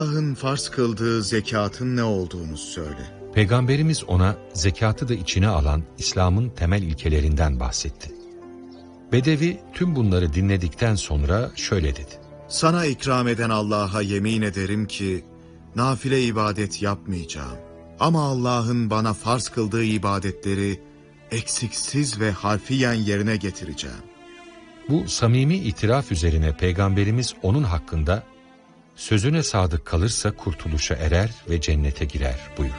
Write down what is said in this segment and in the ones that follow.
Allah'ın farz kıldığı zekatın ne olduğunu söyle. Peygamberimiz ona zekatı da içine alan İslam'ın temel ilkelerinden bahsetti. Bedevi tüm bunları dinledikten sonra şöyle dedi. Sana ikram eden Allah'a yemin ederim ki nafile ibadet yapmayacağım. Ama Allah'ın bana farz kıldığı ibadetleri eksiksiz ve harfiyen yerine getireceğim. Bu samimi itiraf üzerine Peygamberimiz onun hakkında sözüne sadık kalırsa kurtuluşa erer ve cennete girer buyurdu.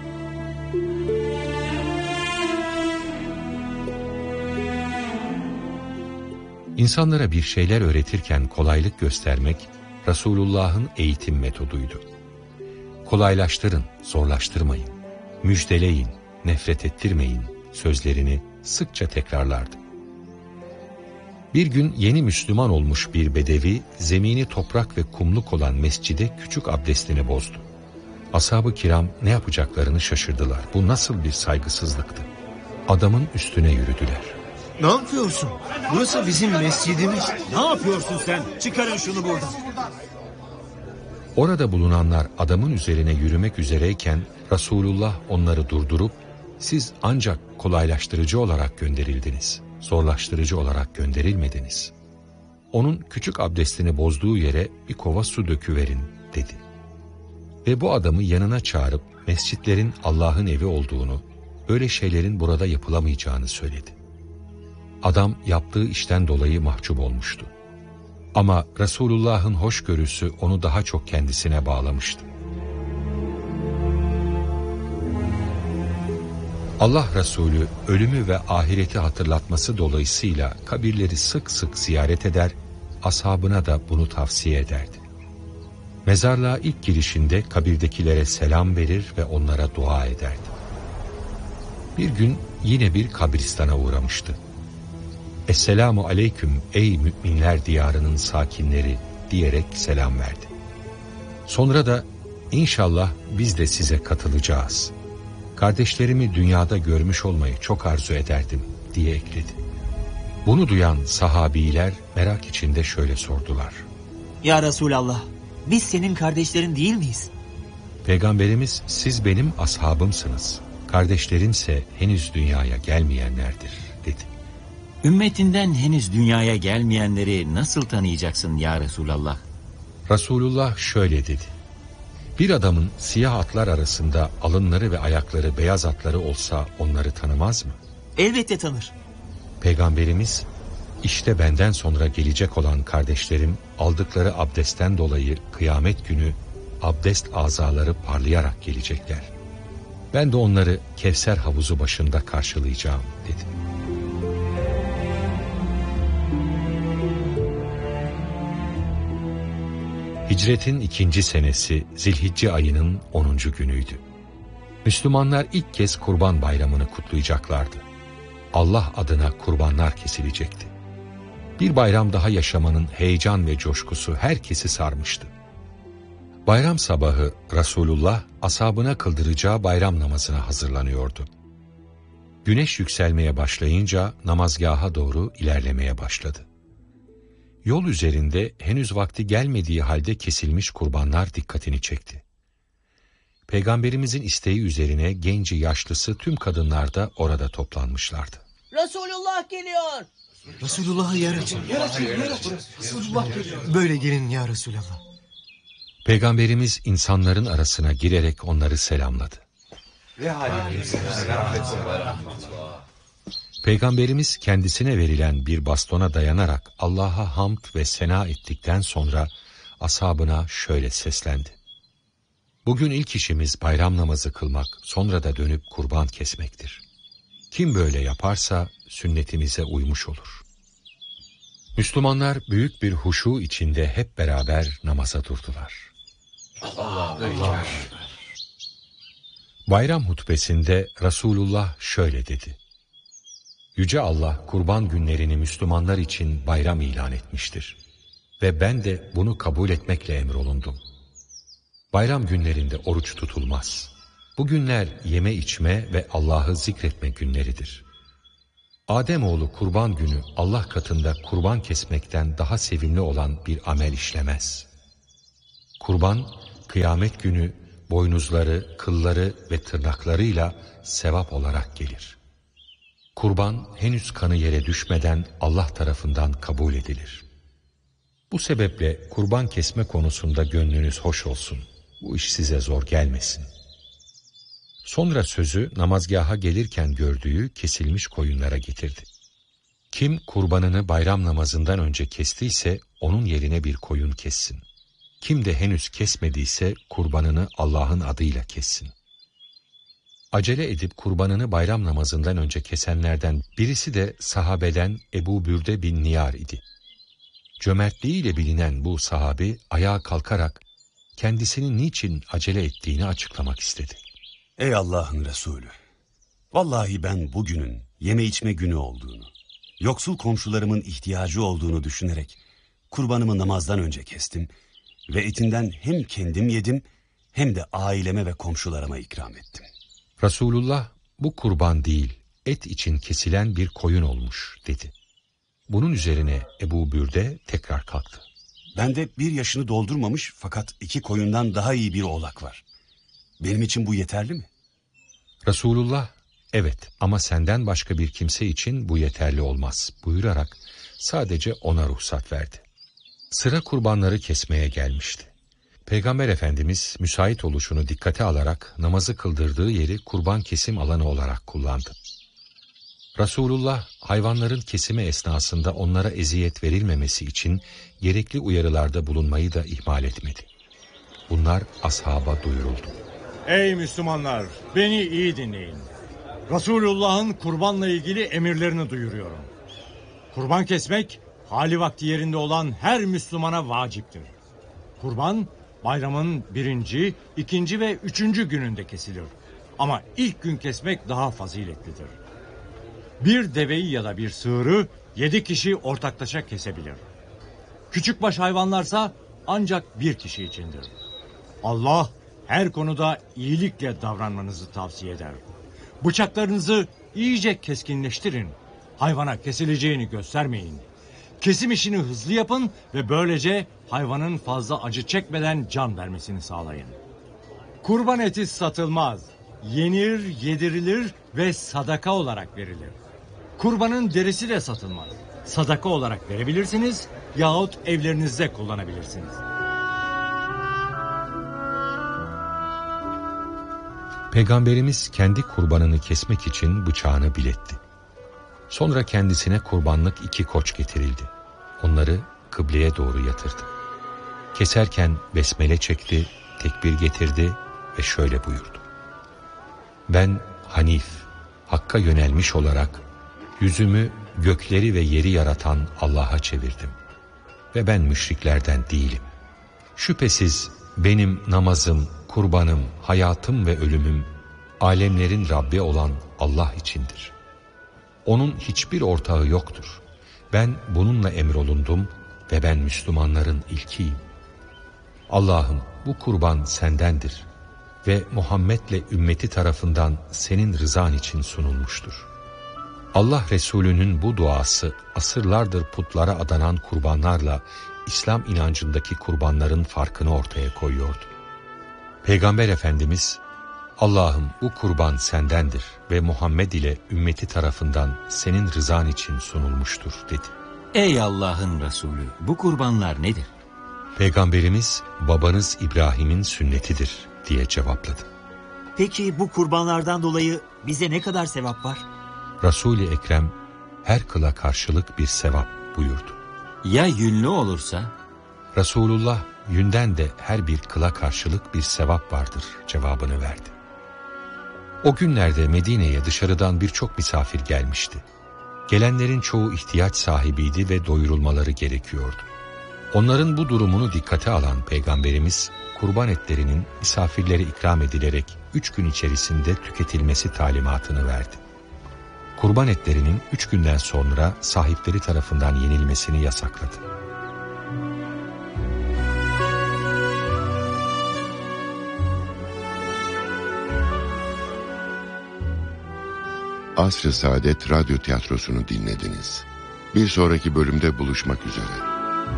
İnsanlara bir şeyler öğretirken kolaylık göstermek Resulullah'ın eğitim metoduydu. Kolaylaştırın, zorlaştırmayın, müjdeleyin, nefret ettirmeyin sözlerini sıkça tekrarlardı. Bir gün yeni Müslüman olmuş bir bedevi zemini toprak ve kumluk olan mescide küçük abdestini bozdu. Ashab-ı kiram ne yapacaklarını şaşırdılar. Bu nasıl bir saygısızlıktı? Adamın üstüne yürüdüler. Ne yapıyorsun? Burası bizim mescidimiz. Ne yapıyorsun sen? Çıkarın şunu buradan. Orada bulunanlar adamın üzerine yürümek üzereyken Resulullah onları durdurup siz ancak kolaylaştırıcı olarak gönderildiniz, zorlaştırıcı olarak gönderilmediniz. Onun küçük abdestini bozduğu yere bir kova su döküverin dedi. Ve bu adamı yanına çağırıp mescitlerin Allah'ın evi olduğunu, öyle şeylerin burada yapılamayacağını söyledi. Adam yaptığı işten dolayı mahcup olmuştu. Ama Resulullah'ın hoşgörüsü onu daha çok kendisine bağlamıştı. Allah Resulü ölümü ve ahireti hatırlatması dolayısıyla kabirleri sık sık ziyaret eder, ashabına da bunu tavsiye ederdi. Mezarlığa ilk girişinde kabirdekilere selam verir ve onlara dua ederdi. Bir gün yine bir kabristana uğramıştı. Esselamu aleyküm ey müminler diyarının sakinleri diyerek selam verdi. Sonra da inşallah biz de size katılacağız. Kardeşlerimi dünyada görmüş olmayı çok arzu ederdim diye ekledi. Bunu duyan sahabiler merak içinde şöyle sordular. Ya Resulallah, biz senin kardeşlerin değil miyiz? Peygamberimiz siz benim ashabımsınız. Kardeşlerimse henüz dünyaya gelmeyenlerdir dedi. Ümmetinden henüz dünyaya gelmeyenleri nasıl tanıyacaksın ya Resulallah? Resulullah şöyle dedi. Bir adamın siyah atlar arasında alınları ve ayakları beyaz atları olsa onları tanımaz mı? Elbette tanır. Peygamberimiz, işte benden sonra gelecek olan kardeşlerim aldıkları abdestten dolayı kıyamet günü abdest azaları parlayarak gelecekler. Ben de onları Kevser havuzu başında karşılayacağım dedi. Hicretin 2. senesi Zilhicce ayının 10. günüydü. Müslümanlar ilk kez Kurban Bayramı'nı kutlayacaklardı. Allah adına kurbanlar kesilecekti. Bir bayram daha yaşamanın heyecan ve coşkusu herkesi sarmıştı. Bayram sabahı Resulullah ashabına kıldıracağı bayram namazına hazırlanıyordu. Güneş yükselmeye başlayınca namazgaha doğru ilerlemeye başladı. Yol üzerinde henüz vakti gelmediği halde kesilmiş kurbanlar dikkatini çekti. Peygamberimizin isteği üzerine genci yaşlısı tüm kadınlar da orada toplanmışlardı. Resulullah geliyor. Resulullah'a yer açın. Resulullah geliyor. Böyle gelin ya Resulallah. Peygamberimiz insanların arasına girerek onları selamladı. Peygamberimiz kendisine verilen bir bastona dayanarak Allah'a hamd ve sena ettikten sonra ashabına şöyle seslendi. Bugün ilk işimiz bayram namazı kılmak, sonra da dönüp kurban kesmektir. Kim böyle yaparsa sünnetimize uymuş olur. Müslümanlar büyük bir huşu içinde hep beraber namaza durdular. Allah. Bayram hutbesinde Resulullah şöyle dedi. Yüce Allah kurban günlerini Müslümanlar için bayram ilan etmiştir. Ve ben de bunu kabul etmekle emrolundum. Bayram günlerinde oruç tutulmaz. Bu günler yeme içme ve Allah'ı zikretme günleridir. Ademoğlu kurban günü Allah katında kurban kesmekten daha sevimli olan bir amel işlemez. Kurban kıyamet günü boynuzları, kılları ve tırnaklarıyla sevap olarak gelir. Kurban henüz kanı yere düşmeden Allah tarafından kabul edilir. Bu sebeple kurban kesme konusunda gönlünüz hoş olsun. Bu iş size zor gelmesin. Sonra sözü namazgaha gelirken gördüğü kesilmiş koyunlara getirdi. Kim kurbanını bayram namazından önce kestiyse onun yerine bir koyun kessin. Kim de henüz kesmediyse kurbanını Allah'ın adıyla kessin. Acele edip kurbanını bayram namazından önce kesenlerden birisi de sahabeden Ebu Bürde bin Niyar idi. Cömertliğiyle bilinen bu sahabi ayağa kalkarak kendisinin niçin acele ettiğini açıklamak istedi. Ey Allah'ın Resulü! Vallahi ben bugünün yeme içme günü olduğunu, yoksul komşularımın ihtiyacı olduğunu düşünerek kurbanımı namazdan önce kestim ve etinden hem kendim yedim hem de aileme ve komşularıma ikram ettim. Resulullah bu kurban değil, et için kesilen bir koyun olmuş dedi. Bunun üzerine Ebu Bürde tekrar kalktı. Bende 1 yaşını doldurmamış fakat 2 koyundan daha iyi bir oğlak var. Benim için bu yeterli mi? Resulullah, evet ama senden başka bir kimse için bu yeterli olmaz buyurarak sadece ona ruhsat verdi. Sıra kurbanları kesmeye gelmişti. Peygamber Efendimiz müsait oluşunu dikkate alarak namazı kıldırdığı yeri kurban kesim alanı olarak kullandı. Resulullah hayvanların kesimi esnasında onlara eziyet verilmemesi için gerekli uyarılarda bulunmayı da ihmal etmedi. Bunlar ashaba duyuruldu. Ey Müslümanlar, beni iyi dinleyin. Resulullah'ın kurbanla ilgili emirlerini duyuruyorum. Kurban kesmek, hali vakti yerinde olan her Müslümana vaciptir. Kurban, bayramın 1., 2. ve 3. gününde kesilir. Ama ilk gün kesmek daha faziletlidir. Bir deveyi ya da bir sığırı 7 kişi ortaklaşa kesebilir. Küçükbaş hayvanlarsa ancak 1 kişi içindir. Allah her konuda iyilikle davranmanızı tavsiye eder. Bıçaklarınızı iyice keskinleştirin. Hayvana kesileceğini göstermeyin. Kesim işini hızlı yapın ve böylece hayvanın fazla acı çekmeden can vermesini sağlayın. Kurban eti satılmaz. Yenir, yedirilir ve sadaka olarak verilir. Kurbanın derisi de satılmaz. Sadaka olarak verebilirsiniz yahut evlerinizde kullanabilirsiniz. Peygamberimiz kendi kurbanını kesmek için bıçağını biletti. Sonra kendisine kurbanlık 2 koç getirildi. Onları kıbleye doğru yatırdı. Keserken besmele çekti, tekbir getirdi ve şöyle buyurdu. Ben Hanif, Hakk'a yönelmiş olarak yüzümü gökleri ve yeri yaratan Allah'a çevirdim. Ve ben müşriklerden değilim. Şüphesiz benim namazım, kurbanım, hayatım ve ölümüm alemlerin Rabbi olan Allah içindir. Onun hiçbir ortağı yoktur. Ben bununla emrolundum ve ben Müslümanların ilkiyim. Allah'ım bu kurban sendendir ve Muhammed'le ümmeti tarafından senin rızan için sunulmuştur. Allah Resulü'nün bu duası asırlardır putlara adanan kurbanlarla İslam inancındaki kurbanların farkını ortaya koyuyordu. Peygamber Efendimiz, Allah'ım bu kurban sendendir ve Muhammed ile ümmeti tarafından senin rızan için sunulmuştur dedi. Ey Allah'ın Resulü, bu kurbanlar nedir? Peygamberimiz babanız İbrahim'in sünnetidir diye cevapladı. Peki bu kurbanlardan dolayı bize ne kadar sevap var? Resul-i Ekrem her kıla karşılık bir sevap buyurdu. Ya yünlü olursa? Resulullah yünden de her bir kıla karşılık bir sevap vardır cevabını verdi. O günlerde Medine'ye dışarıdan birçok misafir gelmişti. Gelenlerin çoğu ihtiyaç sahibiydi ve doyurulmaları gerekiyordu. Onların bu durumunu dikkate alan Peygamberimiz, kurban etlerinin misafirlere ikram edilerek 3 gün içerisinde tüketilmesi talimatını verdi. Kurban etlerinin 3 günden sonra sahipleri tarafından yenilmesini yasakladı. Asr-ı Saadet Radyo Tiyatrosu'nu dinlediniz. Bir sonraki bölümde buluşmak üzere.